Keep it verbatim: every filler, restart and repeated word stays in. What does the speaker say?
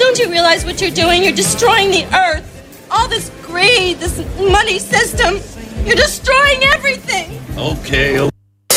Don't you realize what you're doing? You're destroying the earth. All this greed, this money system. You're destroying everything. Okay, okay.